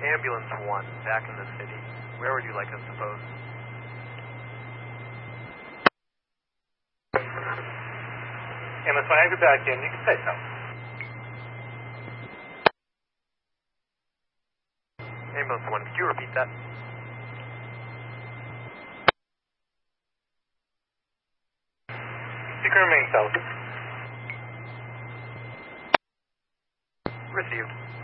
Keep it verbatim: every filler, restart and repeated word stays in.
Ambulance one, back in the city. Where would you like us to post? Ambulance one, exit back in. You can say so. Ambulance one, could you repeat that? You can remain so. Received.